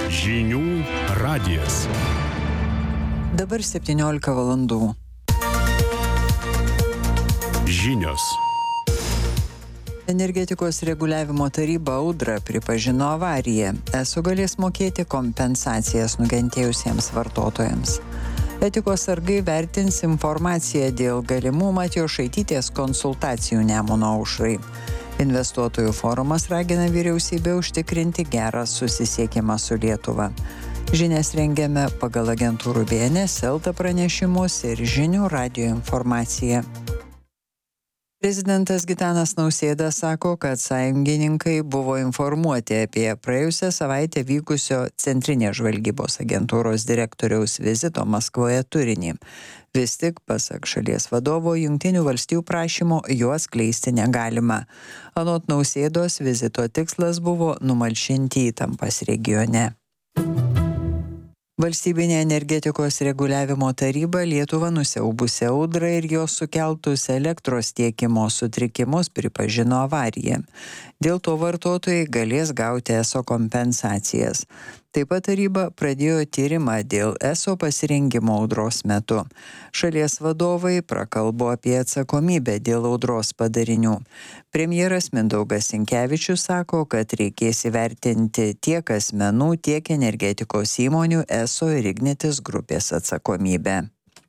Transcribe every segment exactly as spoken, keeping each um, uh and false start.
Žinių radijas. Dabar septyniolika valandų. Žinios. Energetikos reguliavimo taryba Audra pripažino avariją. Eso galės mokėti kompensacijas nukentėjusiems vartotojams. Etikos sargai vertins informaciją dėl galimų Matijošaitytės konsultacijų Nemuno aušrai. Investuotojų forumas ragina vyriausybę užtikrinti gerą susisiekimą su Lietuva. Žinias rengiame pagal agentūrų B N S, Elta pranešimus ir Žinių radijo informaciją. Prezidentas Gitanas Nausėda sako, kad sąjungininkai buvo informuoti apie praėjusią savaitę vykusio Centrinės žvalgybos agentūros direktoriaus vizito Maskvoje turinį. Vis tik, pasak šalies vadovo, Jungtinių valstijų prašymo juos kleisti negalima. Anot Nausėdos, vizito tikslas buvo numalšinti įtampas regione. Valstybinė energetikos reguliavimo taryba Lietuvą nusiaubusią audrą ir jos sukeltus elektros tiekimo sutrikimus pripažino avariją. Dėl to vartotojai galės gauti Eso kompensacijas. Taip pat taryba pradėjo tyrimą dėl Eso pasirengimo audros metu. Šalies vadovai prakalbo apie atsakomybę dėl audros padarinių. Premjeras Mindaugas Sinkevičius sako, kad reikės įvertinti tiek asmenų, tiek energetikos įmonių Eso ir Ignitis grupės atsakomybę.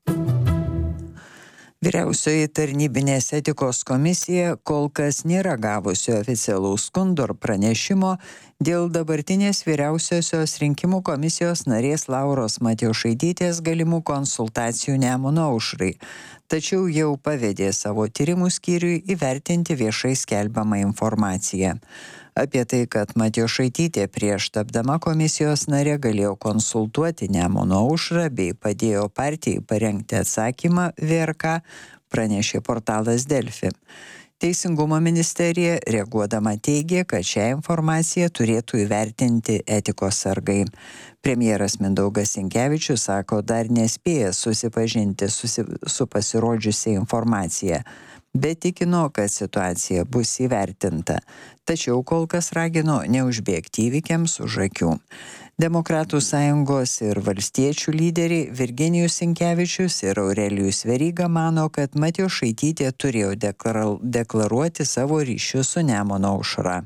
Vyriausioji tarnybinės etikos komisija kol kas nėra gavusi oficialaus skundo ar pranešimo dėl dabartinės vyriausiosios rinkimų komisijos narės Lauros Matijošaitytės galimų konsultacijų Nemuno aušrai, tačiau jau pavedė savo tyrimų skyriui įvertinti viešai skelbiamą informaciją. Apie tai, kad Matijošaitytė prieš tapdama komisijos narė galėjo konsultuoti Nemuno aušrą bei padėjo partijai parengti atsakymą V R K, pranešė portalas Delfi. Teisingumo ministerija reaguodama teigė, kad šią informaciją turėtų įvertinti etikos sargai. Premjeras Mindaugas Sinkevičius sako, dar nespėjęs susipažinti susi, su pasirodžiusia informacija, bet tikino, kad situacija bus įvertinta. Tačiau kol kas ragino neužbėgti įvykiams už akių. Demokratų sąjungos ir valstiečių lyderiai Virginijus Sinkevičius ir Aurelijus Veryga mano, kad Matijošaitytė turėjo deklaruoti savo ryšius su Nemuno aušra.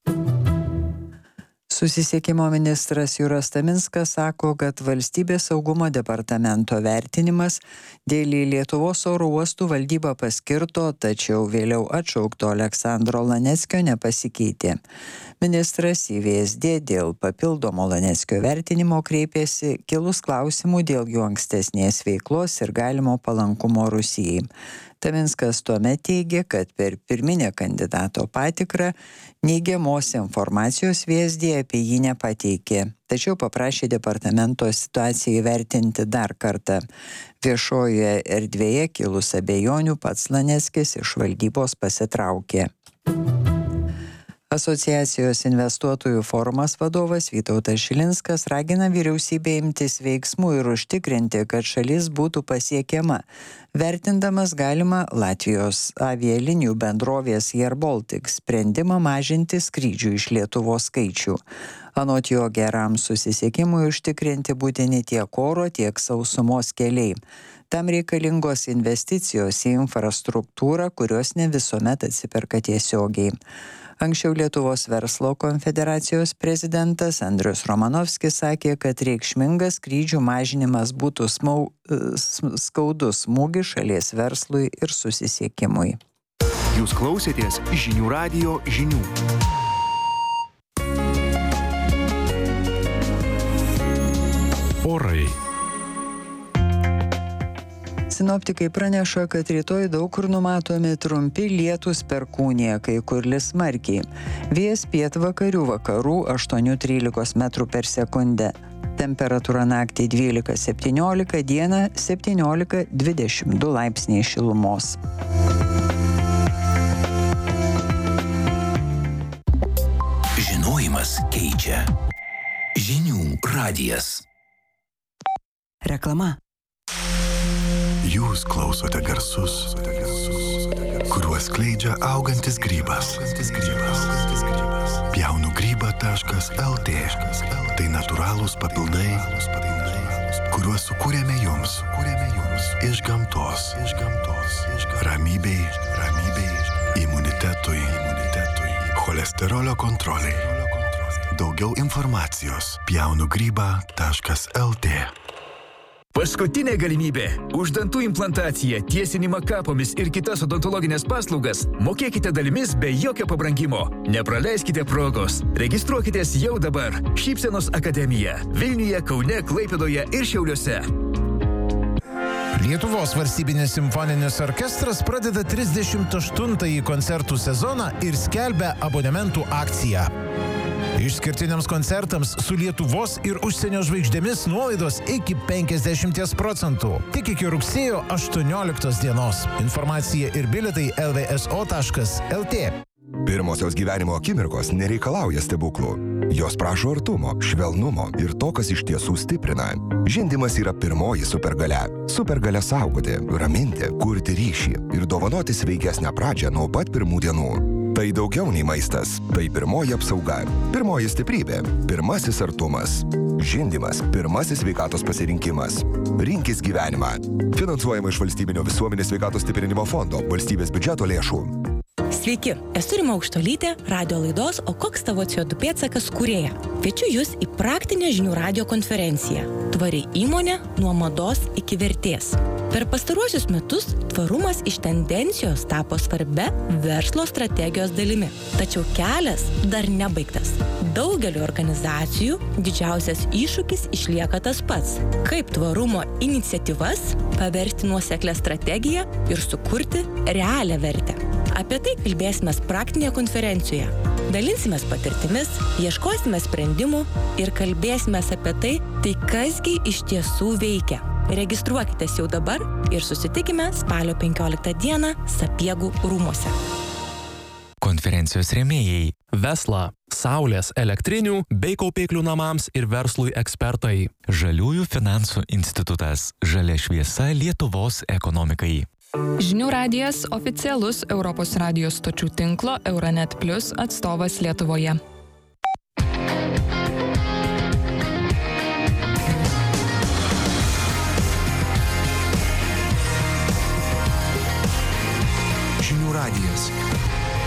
Susisiekimo ministras Juras Taminskas sako, kad valstybės saugumo departamento vertinimas dėl į Lietuvos oro uostų valdybą paskirto, tačiau vėliau atšaukto Aleksandro Laneckio nepasikeitė. Ministras į V S D dėl papildomo Laneckio vertinimo kreipėsi kilus klausimų dėl jų ankstesnės veiklos ir galimo palankumo Rusijai. Taminskas tuomet teigė, kad per pirminę kandidato patikrą neigiamos informacijos V S D apie jį nepateikė, tačiau paprašė departamento situaciją įvertinti dar kartą. Viešojoje erdvėje kilus abejonių pats Laneckis iš valdybos pasitraukė. Asociacijos investuotojų forumas vadovas Vytautas Šilinskas ragina vyriausybę imtis veiksmų ir užtikrinti, kad šalis būtų pasiekiama, vertindamas galimą Latvijos avialinijų bendrovės Air Baltic sprendimą mažinti skrydžių iš Lietuvos skaičių. Anot jo, geram susisiekimui užtikrinti būtini tiek oro, tiek sausumos keliai. Tam reikalingos investicijos į infrastruktūrą, kurios ne visuomet atsiperka tiesiogiai. Anksčiau Lietuvos verslo konfederacijos prezidentas Andrius Romanovskis sakė, kad reikšmingas skrydžių mažinimas būtų smau, skaudus smūgis šalies verslui ir susisiekimui. Jūs klausėtės Žinių radijo žinių. Orai. Sinoptikai praneša, kad rytoj daug kur numatomi trumpi lietūs perkūnija, kai kur lis smarkiai. Vėjas pietvakarių vakarų aštuoni trylika metrų per sekundę. Temperatūra naktį dvylika septyniolika, dieną septyniolika dvidešimt du laipsniai šilumos. Žinojimas keičia. Žinių radijas. Reklama. Jūs klausote garsus, kuriuos skleidžia augantis grybas. pjaunugryba taškas el tė. Tai natūralūs papildai, kuriuos sukūrėme jums iš gamtos. Ramybei, ramybei, imunitetui, cholesterolio kontroliai. Daugiau informacijos pjaunugryba taškas el tė. Paskutinė galimybė. Už dantų implantaciją, tiesinimą kapomis ir kitas odontologinės paslaugas mokėkite dalimis be jokio pabrangimo. Nepraleiskite progos. Registruokitės jau dabar. Šypsenos akademija. Vilniuje, Kaune, Klaipėdoje ir Šiauliuose. Lietuvos valstybinis simfoninis orkestras pradeda trisdešimt aštuntąjį koncertų sezoną ir skelbia abonementų akciją. Išskirtiniams koncertams su Lietuvos ir užsienio žvaigždėmis nuolaidos iki penkiasdešimt procentų. Tik iki rugsėjo aštuonioliktos dienos. Informacija ir bilietai el vė es o taškas el tė. Pirmosios gyvenimo akimirkos nereikalauja stebuklų. Jos prašo artumo, švelnumo ir to, kas iš tiesų stiprina. Žindymas yra pirmoji supergalia. Supergalia saugoti, raminti, kurti ryšį ir dovanoti sveikesnę pradžią nuo pat pirmų dienų. Tai daugiau nei maistas. Tai pirmoji apsauga. Pirmoji stiprybė. Pirmasis artumas. Žindymas. Pirmasis sveikatos pasirinkimas. Rinkis gyvenimą. Finansuojama iš Valstybinio visuomenės sveikatos stiprinimo fondo, valstybės biudžeto lėšų. Sveiki, esu Rima Aukštuolytė, radio laidos O koks tavo C O du pėdsakas kūrėja. Kviečiu jūs į praktinę žinių radijo konferenciją. Tvari įmonė nuo mados iki vertės. Per pastaruosius metus tvarumas iš tendencijos tapo svarbia verslo strategijos dalimi. Tačiau kelias dar nebaigtas. Daugeliu organizacijų didžiausias iššūkis išlieka tas pats. Kaip tvarumo iniciatyvas paversti nuoseklią strategiją ir sukurti realią vertę. Apie tai kalbėsime praktinėje konferencijoje. Dalinsimės patirtimis, ieškosime sprendimų ir kalbėsime apie tai, tai kasgi iš tiesų veikia. Registruokitės jau dabar ir susitikime spalio penkioliktą dieną Sapiegų rūmuose. Konferencijos rėmėjai Vesla, Saulės elektrinių bei kaupiklių namams ir verslui ekspertai. Žaliųjų finansų institutas. Žalia šviesa Lietuvos ekonomikai. Žinių radijas oficialus Europos radijos stočių tinklo Euronet Plus atstovas Lietuvoje.